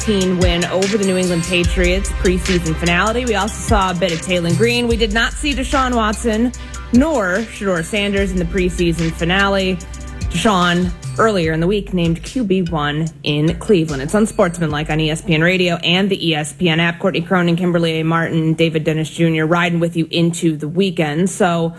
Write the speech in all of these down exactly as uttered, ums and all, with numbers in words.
eighteen win over the New England Patriots preseason finale. We also saw a bit of Taylor Green. We did not see Deshaun Watson nor Shedeur Sanders in the preseason finale. Deshaun, earlier in the week, named Q B one in Cleveland. It's Unsportsmanlike on E S P N Radio and the E S P N app. Courtney Cronin, Kimberly A. Martin, David Dennis Junior riding with you into the weekend. So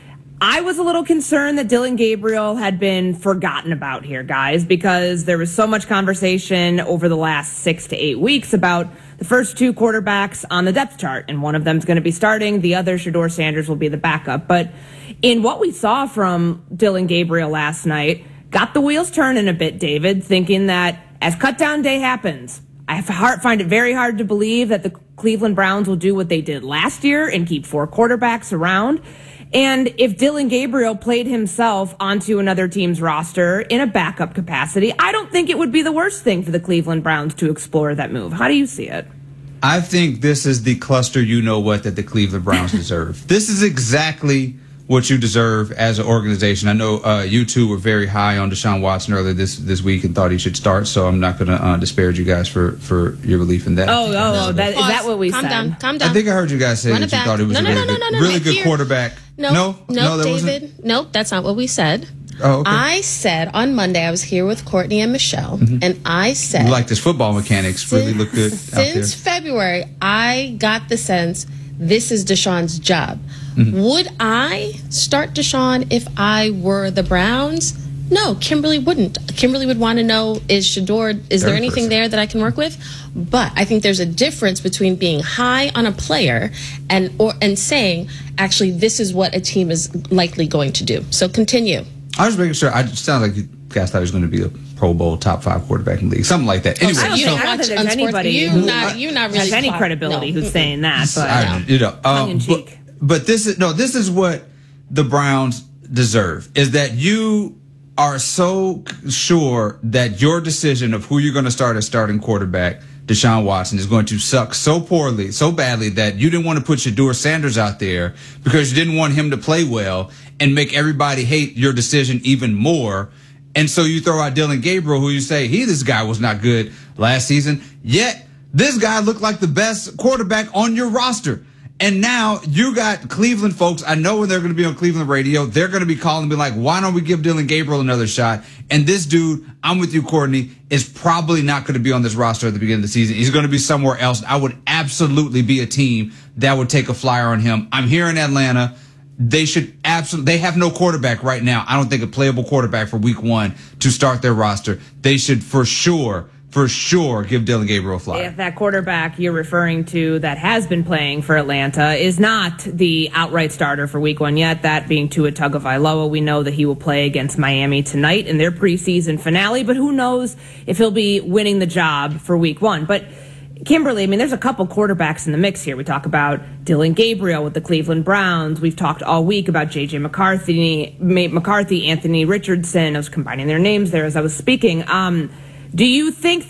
I was a little concerned that Dillon Gabriel had been forgotten about here, guys, because there was so much conversation over the last six to eight weeks about the first two quarterbacks on the depth chart, and one of them's going to be starting. The other, Shedeur Sanders, will be the backup. But in what we saw from Dillon Gabriel last night, got the wheels turning a bit, David, thinking that as cutdown day happens, I find it very hard to believe that the Cleveland Browns will do what they did last year and keep four quarterbacks around. And if Dillon Gabriel played himself onto another team's roster in a backup capacity, I don't think it would be the worst thing for the Cleveland Browns to explore that move. How do you see it? I think this is the cluster you-know-what that the Cleveland Browns deserve. This is exactly what you deserve as an organization. I know uh, you two were very high on Deshaun Watson earlier this this week and thought he should start, so I'm not going to uh, disparage you guys for, for your belief in that. Oh, oh, that, is that what we Calm said? Calm down, calm down. I think I heard you guys say Run that you back. thought it was no, a no, really, no, good, no, no, really no, good here. quarterback. No, no, no, no that David. wasn't? Nope, that's not what we said. Oh, okay. I said on Monday, I was here with Courtney and Michelle, mm-hmm. and I said, you like this football mechanics since, really look good out there. Since February, I got the sense this is Deshaun's job. Mm-hmm. Would I start Deshaun if I were the Browns? No, Kimberly wouldn't. Kimberly would want to know, is Shedeur, is there anything person. there that I can work with? But I think there's a difference between being high on a player and or and saying, actually, this is what a team is likely going to do. So continue. I was making sure. I it sounds like you guys thought he was going to be a Pro Bowl top five quarterback in the league, something like that. Anyway, I don't you think, don't I don't watch think there's anybody you who not, you not really has any clock. credibility no. who's saying that. But I, you know, um, but, but this is no. This is what the Browns deserve: is that you are so sure that your decision of who you're going to start as starting quarterback, Deshaun Watson, is going to suck so poorly, so badly that you didn't want to put Shedeur Sanders out there because you didn't want him to play well and make everybody hate your decision even more. And so you throw out Dillon Gabriel, who you say, he, this guy was not good last season. Yet this guy looked like the best quarterback on your roster. And now you got Cleveland folks. I know when they're going to be on Cleveland radio, they're going to be calling and be like, why don't we give Dillon Gabriel another shot? And this dude, I'm with you, Courtney, is probably not going to be on this roster at the beginning of the season. He's going to be somewhere else. I would absolutely be a team that would take a flyer on him. I'm here in Atlanta. They should absolutely, they have no quarterback right now. I don't think a playable quarterback for week one to start their roster. They should for sure, for sure give Dillon Gabriel a flyer. If that quarterback you're referring to that has been playing for Atlanta is not the outright starter for week one yet, that being Tua Tagovailoa, we know that he will play against Miami tonight in their preseason finale, but who knows if he'll be winning the job for week one. But Kimberly, I mean, there's a couple quarterbacks in the mix here. We talk about Dillon Gabriel with the Cleveland Browns. We've talked all week about J J McCarthy, McCarthy, Anthony Richardson. I was combining their names there as I was speaking. Um, do you think